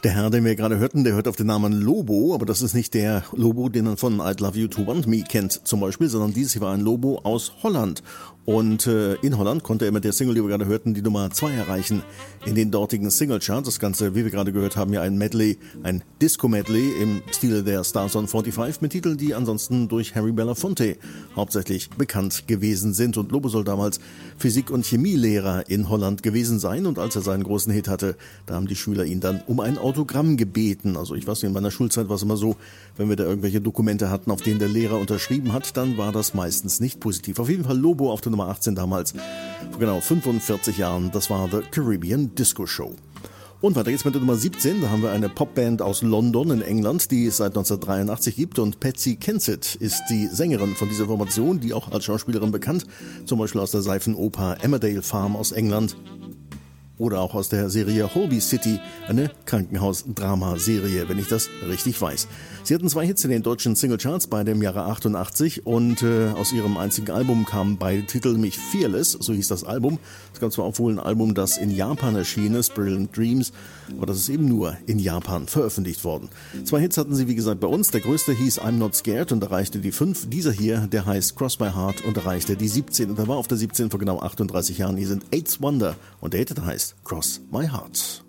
Der Herr, den wir gerade hörten, der hört auf den Namen Lobo, aber das ist nicht der Lobo, den man von I'd Love You to Want Me kennt zum Beispiel, sondern dieses hier war ein Lobo aus Holland. Und in Holland konnte er mit der Single, die wir gerade hörten, die Nummer 2 erreichen in den dortigen Singlecharts. Das Ganze, wie wir gerade gehört haben, ja ein Medley, ein Disco-Medley im Stile der Stars on 45 mit Titeln, die ansonsten durch Harry Belafonte hauptsächlich bekannt gewesen sind. Und Lobo soll damals Physik- und Chemielehrer in Holland gewesen sein. Und als er seinen großen Hit hatte, da haben die Schüler ihn dann um ein Autogramm gebeten. Also ich weiß nicht, in meiner Schulzeit war es immer so, wenn wir da irgendwelche Dokumente hatten, auf denen der Lehrer unterschrieben hat, dann war das meistens nicht positiv. Auf jeden Fall Lobo auf der Nummer 18 damals, vor genau 45 Jahren, das war The Caribbean Disco Show. Und weiter geht's mit der Nummer 17, da haben wir eine Popband aus London in England, die es seit 1983 gibt, und Patsy Kensit ist die Sängerin von dieser Formation, die auch als Schauspielerin bekannt, zum Beispiel aus der Seifenoper Emmerdale Farm aus England. Oder auch aus der Serie Holby City, eine Krankenhaus-Drama-Serie, wenn ich das richtig weiß. Sie hatten 2 Hits in den deutschen Singlecharts, beide im Jahre 88, und aus ihrem einzigen Album kamen beide Titel, nämlich Fearless, so hieß das Album. Es gab zwar auch wohl ein Album, das in Japan erschienen ist, Brilliant Dreams, aber das ist eben nur in Japan veröffentlicht worden. 2 Hits hatten sie, wie gesagt, bei uns. Der größte hieß I'm Not Scared und erreichte die 5. Dieser hier, der heißt Cross My Heart und erreichte die 17. Und er war auf der 17 vor genau 38 Jahren. Hier sind Eighth Wonder und der Hit heißt Cross My Heart.